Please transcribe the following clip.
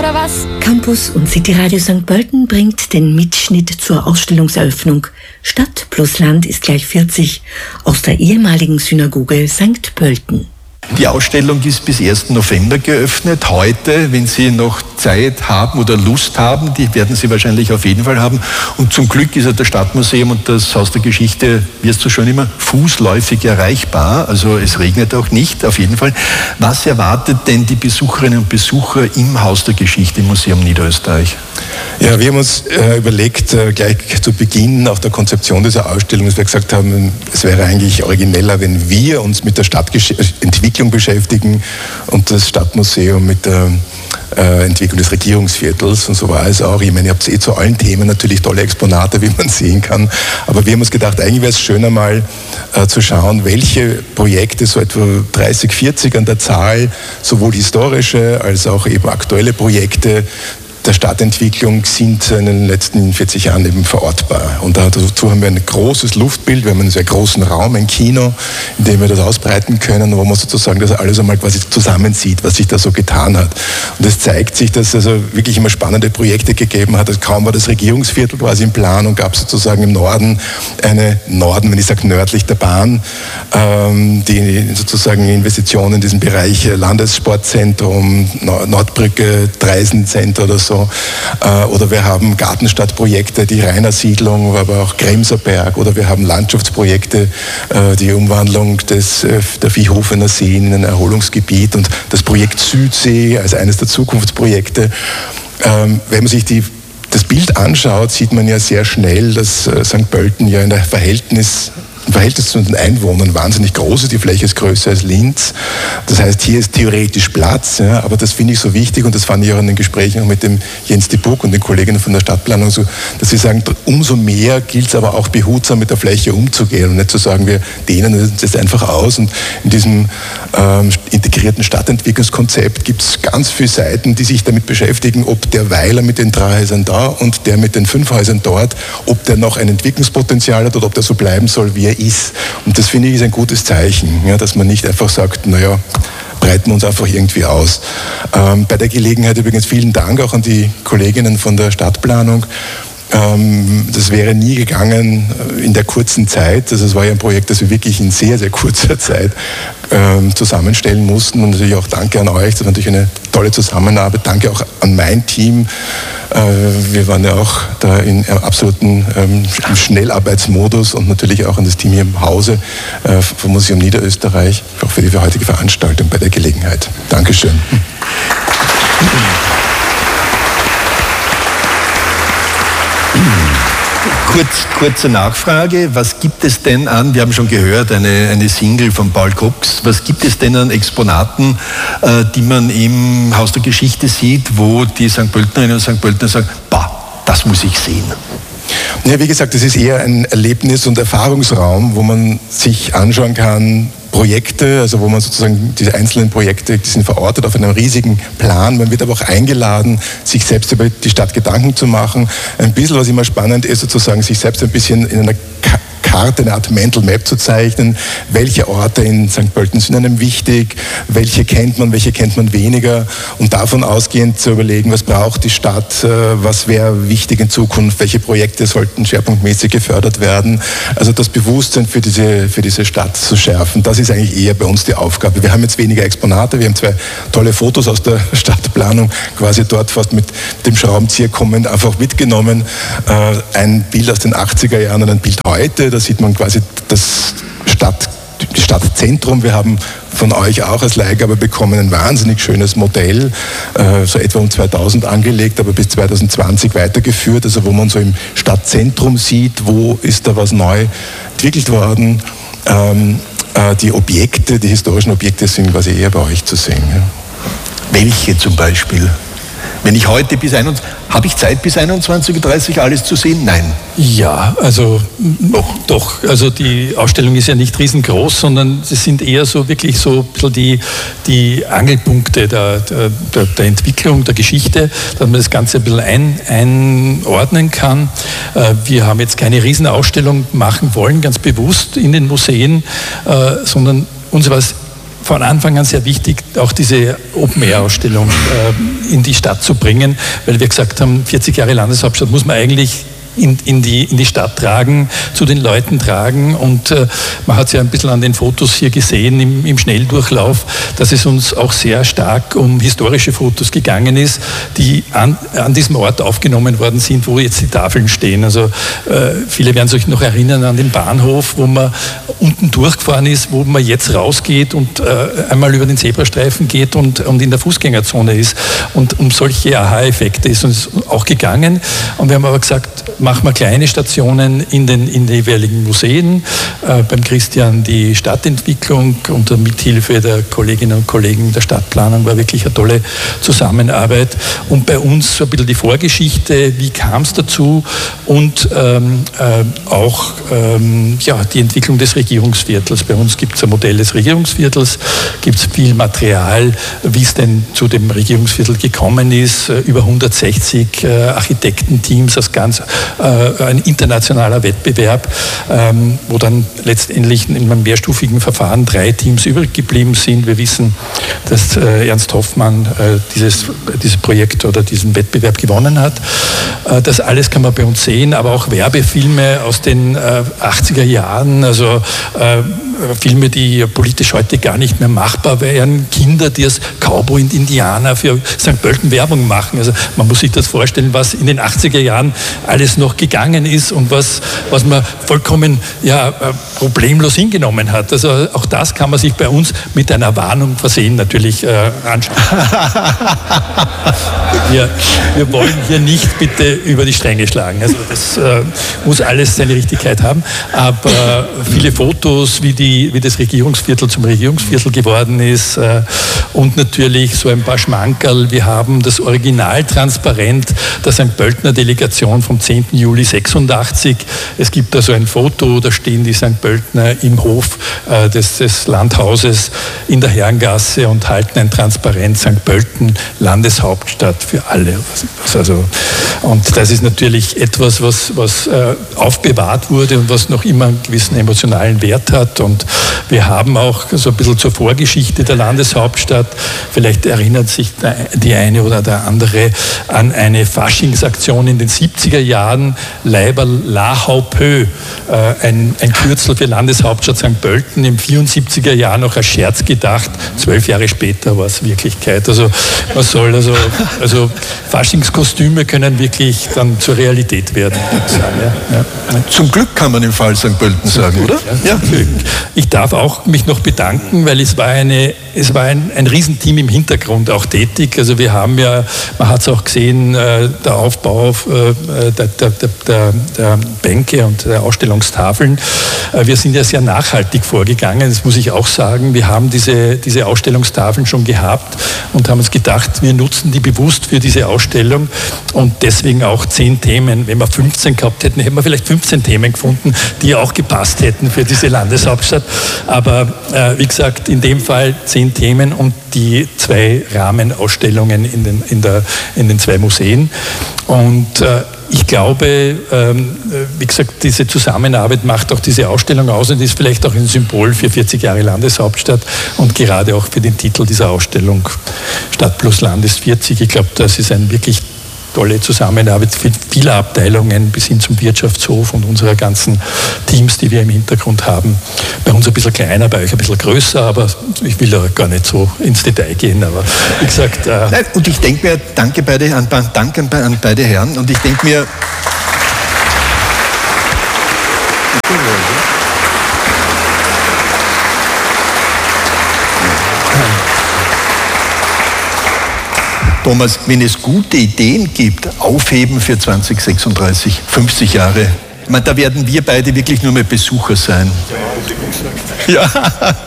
oder was? Campus und Cityradio St. Pölten bringt den Mitschnitt zur Ausstellungseröffnung Stadt plus Land ist gleich 40 aus der ehemaligen Synagoge St. Pölten. Die Ausstellung ist bis 1. November geöffnet. Heute, wenn Sie noch Zeit haben oder Lust haben, die werden Sie wahrscheinlich auf jeden Fall haben. Und zum Glück ist ja das Stadtmuseum und das Haus der Geschichte, wie es so schön immer, fußläufig erreichbar. Also es regnet auch nicht, auf jeden Fall. Was erwartet denn die Besucherinnen und Besucher im Haus der Geschichte im Museum Niederösterreich? Ja, wir haben uns überlegt, gleich zu Beginn auch der Konzeption dieser Ausstellung, dass wir gesagt haben, es wäre eigentlich origineller, wenn wir uns mit der Stadtentwicklung beschäftigen und das Stadtmuseum mit der Entwicklung des Regierungsviertels. Und so war es auch. Ich meine, ihr habt zu allen Themen natürlich tolle Exponate, wie man sehen kann. Aber wir haben uns gedacht, eigentlich wäre es schöner mal zu schauen, welche Projekte, so etwa 30, 40 an der Zahl, sowohl historische als auch eben aktuelle Projekte der Stadtentwicklung sind in den letzten 40 Jahren eben verortbar. Und dazu haben wir ein großes Luftbild, wir haben einen sehr großen Raum, ein Kino, in dem wir das ausbreiten können, wo man sozusagen das alles einmal quasi zusammenzieht, was sich da so getan hat. Und es zeigt sich, dass es also wirklich immer spannende Projekte gegeben hat. Kaum war das Regierungsviertel quasi in Planung, gab es sozusagen im Norden wenn ich sage nördlich der Bahn, die sozusagen Investitionen in diesem Bereich Landessportzentrum, Nordbrücke, Dreisenzentrum oder so. Oder wir haben Gartenstadtprojekte, die Rainer Siedlung, aber auch Kremserberg. Oder wir haben Landschaftsprojekte, die Umwandlung der Viehhofener Seen in ein Erholungsgebiet und das Projekt Südsee als eines der Zukunftsprojekte. Wenn man sich das Bild anschaut, sieht man ja sehr schnell, dass St. Pölten ja im Verhältnis zu den Einwohnern wahnsinnig groß ist. Die Fläche ist größer als Linz. Das heißt, hier ist theoretisch Platz, ja, aber das finde ich so wichtig und das fand ich auch in den Gesprächen auch mit dem Jens de Buck und den Kolleginnen von der Stadtplanung so, dass sie sagen, umso mehr gilt es aber auch behutsam mit der Fläche umzugehen und nicht zu sagen, wir dehnen das jetzt einfach aus. Und in diesem integrierten Stadtentwicklungskonzept gibt es ganz viele Seiten, die sich damit beschäftigen, ob der Weiler mit den 3 Häusern da und der mit den 5 Häusern dort, ob der noch ein Entwicklungspotenzial hat oder ob der so bleiben soll, wie er ist. Und das finde ich ist ein gutes Zeichen, ja, dass man nicht einfach sagt, naja, breiten wir uns einfach irgendwie aus. Bei der Gelegenheit übrigens vielen Dank auch an die Kolleginnen von der Stadtplanung. Das wäre nie gegangen in der kurzen Zeit. Also es war ja ein Projekt, das wir wirklich in sehr, sehr kurzer Zeit zusammenstellen mussten. Und natürlich auch danke an euch, das war natürlich eine tolle Zusammenarbeit. Danke auch an mein Team. Wir waren ja auch da in absoluten im Schnellarbeitsmodus und natürlich auch an das Team hier im Hause vom Museum Niederösterreich, auch für die heutige Veranstaltung bei der Gelegenheit. Dankeschön. Kurze Nachfrage, was gibt es denn wir haben schon gehört, eine Single von Paul Cox, was gibt es denn an Exponaten, die man im Haus der Geschichte sieht, wo die St. Pöltenerinnen und St. Pöltener sagen, das muss ich sehen? Ja, wie gesagt, das ist eher ein Erlebnis- und Erfahrungsraum, wo man sich anschauen kann, Projekte, also wo man sozusagen diese einzelnen Projekte, die sind verortet auf einem riesigen Plan. Man wird aber auch eingeladen, sich selbst über die Stadt Gedanken zu machen. Ein bisschen, was immer spannend ist, sozusagen sich selbst ein bisschen in einer Karte, eine Art Mental Map zu zeichnen. Welche Orte in St. Pölten sind einem wichtig? Welche kennt man weniger? Und davon ausgehend zu überlegen, was braucht die Stadt? Was wäre wichtig in Zukunft? Welche Projekte sollten schwerpunktmäßig gefördert werden? Also das Bewusstsein für diese Stadt zu schärfen, das ist eigentlich eher bei uns die Aufgabe. Wir haben jetzt weniger Exponate. Wir haben 2 tolle Fotos aus der Stadtplanung quasi dort fast mit dem Schraubenzieher kommend einfach mitgenommen. Ein Bild aus den 80er Jahren und ein Bild heute. Da sieht man quasi das Stadtzentrum. Wir haben von euch auch als Leihgabe bekommen ein wahnsinnig schönes Modell, so etwa um 2000 angelegt, aber bis 2020 weitergeführt, also wo man so im Stadtzentrum sieht, wo ist da was neu entwickelt worden. Die historischen Objekte sind quasi eher bei euch zu sehen. Ja. Welche zum Beispiel? Wenn ich heute habe ich Zeit bis 21:30 Uhr alles zu sehen? Nein. Ja, also doch. Also die Ausstellung ist ja nicht riesengroß, sondern es sind eher so wirklich so ein bisschen die Angelpunkte der Entwicklung, der Geschichte, dass man das Ganze ein bisschen einordnen kann. Wir haben jetzt keine Riesenausstellung machen wollen, ganz bewusst in den Museen, sondern uns war es von Anfang an sehr wichtig, auch diese Open-Air-Ausstellung in die Stadt zu bringen, weil wir gesagt haben, 40 Jahre Landeshauptstadt muss man eigentlich in die Stadt tragen, zu den Leuten tragen, und man hat es ja ein bisschen an den Fotos hier gesehen im Schnelldurchlauf, dass es uns auch sehr stark um historische Fotos gegangen ist, die an diesem Ort aufgenommen worden sind, wo jetzt die Tafeln stehen. Also viele werden sich noch erinnern an den Bahnhof, wo man unten durchgefahren ist, wo man jetzt rausgeht und einmal über den Zebrastreifen geht und in der Fußgängerzone ist. Und um solche Aha-Effekte ist uns auch gegangen, und wir haben aber gesagt, machen wir kleine Stationen in den jeweiligen Museen. Beim Christian die Stadtentwicklung unter Mithilfe der Kolleginnen und Kollegen der Stadtplanung war wirklich eine tolle Zusammenarbeit. Und bei uns so ein bisschen die Vorgeschichte, wie kam es dazu, und auch die Entwicklung des Regierungsviertels. Bei uns gibt es ein Modell des Regierungsviertels, gibt es viel Material, wie es denn zu dem Regierungsviertel gekommen ist, über 160 Architektenteams, ein internationaler Wettbewerb, wo dann letztendlich in einem mehrstufigen Verfahren 3 Teams übrig geblieben sind. Wir wissen, dass Ernst Hoffmann dieses Projekt oder diesen Wettbewerb gewonnen hat. Das alles kann man bei uns sehen, aber auch Werbefilme aus den 80er Jahren, also Filme, die politisch heute gar nicht mehr machbar wären, Kinder, die als Cowboy und Indianer für St. Pölten Werbung machen. Also man muss sich das vorstellen, was in den 80er Jahren alles noch gegangen ist und was man vollkommen problemlos hingenommen hat. Also auch das kann man sich bei uns mit einer Warnung versehen natürlich anschauen. Wir wollen hier nicht bitte über die Stränge schlagen. Also das muss alles seine Richtigkeit haben. Aber viele Fotos, wie das Regierungsviertel zum Regierungsviertel geworden ist, und natürlich so ein paar Schmankerl. Wir haben das Originaltransparent der St. Pöltener Delegation vom 10. Juli 86. Es gibt da so ein Foto, da stehen die St. Pöltener im Hof des Landhauses in der Herrengasse und halten ein Transparent: St. Pölten, Landeshauptstadt für alle. Und das ist natürlich etwas, was aufbewahrt wurde und was noch immer einen gewissen emotionalen Wert hat. Und wir haben auch so ein bisschen zur Vorgeschichte der Landeshauptstadt, vielleicht erinnert sich die eine oder der andere an eine Faschingsaktion in den 70er Jahren, Leiberl Lahaupö, ein Kürzel für Landeshauptstadt St. Pölten, im 74er Jahr noch als Scherz gedacht, 12 Jahre später war es Wirklichkeit. Also man soll also Faschingskostüme können wirklich dann zur Realität werden. Ja. Zum Glück kann man im Fall St. Pölten sagen, oder? Ja. Ich darf auch mich noch bedanken, weil es war ein Riesenteam im Hintergrund auch tätig. Also wir haben ja, man hat es auch gesehen, der Aufbau der Bänke und der Ausstellungstafeln. Wir sind ja sehr nachhaltig vorgegangen, das muss ich auch sagen. Wir haben diese Ausstellungstafeln schon gehabt und haben uns gedacht, wir nutzen die bewusst für diese Ausstellung, und deswegen auch 10 Themen. Wenn wir 15 gehabt hätten, hätten wir vielleicht 15 Themen gefunden, die auch gepasst hätten für diese Landeshauptstadt. Aber wie gesagt, in dem Fall 10 Themen und die 2 Rahmenausstellungen in den 2 Museen. Und ich glaube, wie gesagt, diese Zusammenarbeit macht auch diese Ausstellung aus und ist vielleicht auch ein Symbol für 40 Jahre Landeshauptstadt und gerade auch für den Titel dieser Ausstellung Stadt plus Land ist 40. Ich glaube, das ist ein wirklich tolle Zusammenarbeit vieler Abteilungen bis hin zum Wirtschaftshof und unserer ganzen Teams, die wir im Hintergrund haben. Bei uns ein bisschen kleiner, bei euch ein bisschen größer, aber ich will da gar nicht so ins Detail gehen. Aber wie gesagt... Und ich denke mir, danke an beide Herren, und ich denke mir... Thomas, wenn es gute Ideen gibt, aufheben für 2036, 50 Jahre, ich meine, da werden wir beide wirklich nur mehr Besucher sein. Ja.